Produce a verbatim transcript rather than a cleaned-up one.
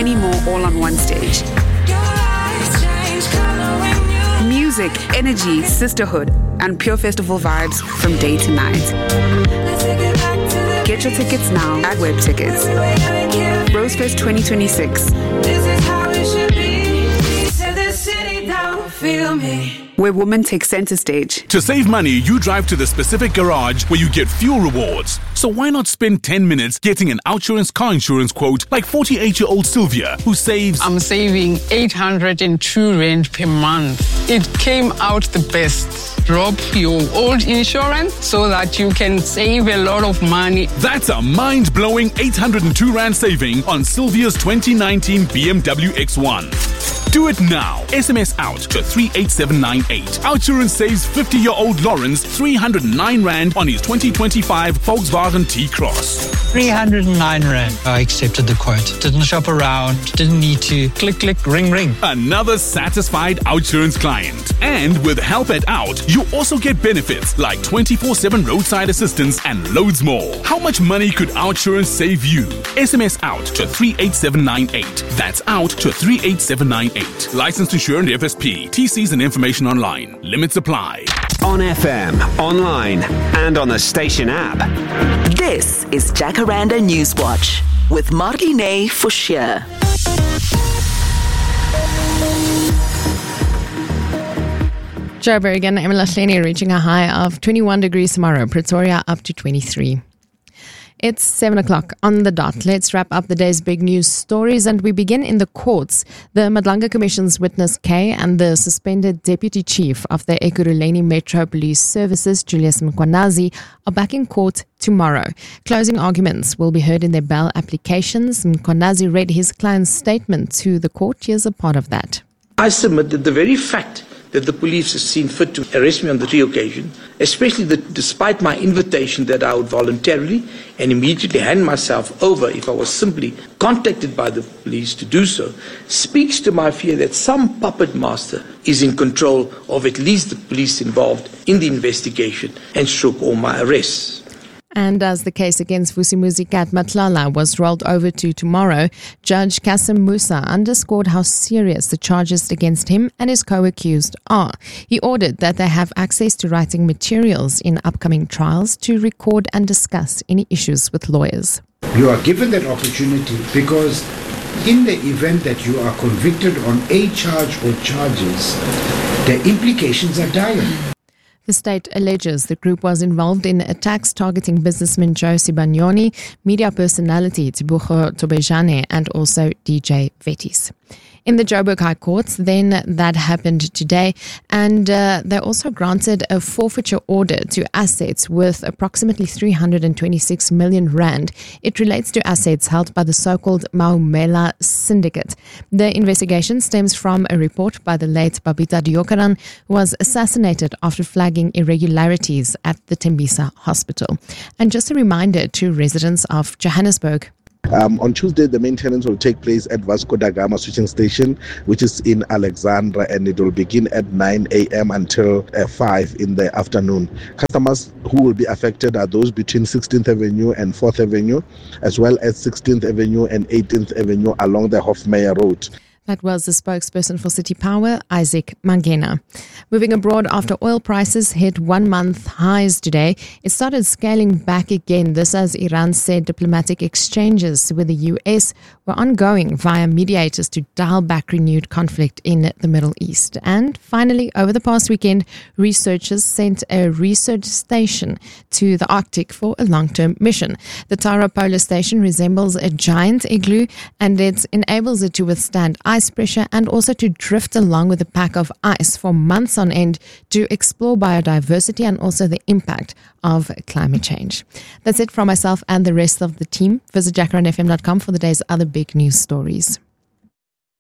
many more all on one stage. Music, energy, sisterhood, and pure festival vibes from day to night. Get your tickets now at Web Tickets. Rosefest twenty twenty-six. Where women take center stage. To save money, you drive to the specific garage where you get fuel rewards. So why not spend ten minutes getting an Outsurance car insurance quote like forty-eight-year-old Sylvia, who saves... I'm saving eight hundred two rand per month. It came out the best. Drop your old insurance so that you can save a lot of money. That's a mind-blowing eight hundred two rand saving on Sylvia's twenty nineteen B M W X one. Do it now. S M S out to three eight seven nine eight. Outsurance saves fifty-year-old Lawrence three hundred nine rand on his twenty twenty-five Volkswagen T-Cross. three hundred nine rand. I accepted the quote. Didn't shop around. Didn't need to. Click, click, ring, ring. Another satisfied Outsurance client. And with help at Out, you also get benefits like twenty-four seven roadside assistance and loads more. How much money could Outsurance save you? S M S out to three eight seven nine eight. That's out to three eight seven nine eight. Licensed insured F S P. T Cs and information online. Limits apply. On F M, online, and on the station app. This is Jacaranda Newswatch with Marlene Forshire. Joburg and eMalahleni reaching a high of twenty-one degrees tomorrow. Pretoria up to twenty-three. It's seven o'clock on the dot. Let's wrap up the day's big news stories, and we begin in the courts. The Madlanga Commission's witness K and the suspended Deputy Chief of the Ekurhuleni Metro Police Services, Julius Mkhwanazi, are back in court tomorrow. Closing arguments will be heard in their bail applications. Mkhwanazi read his client's statement to the court. Here's a part of that. I submit that the very fact that the police has seen fit to arrest me on the three occasions, especially that despite my invitation that I would voluntarily and immediately hand myself over if I was simply contacted by the police to do so, speaks to my fear that some puppet master is in control of at least the police involved in the investigation and stroke all my arrests. And as the case against Vusimuzi Kat Matlala was rolled over to tomorrow, Judge Kasim Musa underscored how serious the charges against him and his co-accused are. He ordered that they have access to writing materials in upcoming trials to record and discuss any issues with lawyers. You are given that opportunity because in the event that you are convicted on a charge or charges, the implications are dire. The state alleges the group was involved in attacks targeting businessman Joe Sibanyoni, media personality Tibucho Tobejane, and also D J Vetis. In the Joburg High Courts, then that happened today, and uh, they also granted a forfeiture order to assets worth approximately three hundred twenty-six million rand. It relates to assets held by the so-called Maumela Syndicate. The investigation stems from a report by the late Babita Diokaran, who was assassinated after flagging irregularities at the Tembisa Hospital. And just a reminder to residents of Johannesburg, Um, on Tuesday, the maintenance will take place at Vasco da Gama switching station, which is in Alexandra, and it will begin at nine a.m. until uh, five in the afternoon. Customers who will be affected are those between sixteenth Avenue and fourth Avenue, as well as sixteenth Avenue and eighteenth Avenue along the Hofmeyer Road. That was the spokesperson for City Power, Isaac Mangena. Moving abroad, after oil prices hit one-month highs today, it started scaling back again. This as Iran said diplomatic exchanges with the U S were ongoing via mediators to dial back renewed conflict in the Middle East. And finally, over the past weekend, researchers sent a research station to the Arctic for a long-term mission. The Tara Polar Station resembles a giant igloo, and it enables it to withstand ice pressure and also to drift along with a pack of ice for months on end to explore biodiversity and also the impact of climate change. That's it from myself and the rest of the team. Visit jacaranda f m dot com for the day's other big news stories.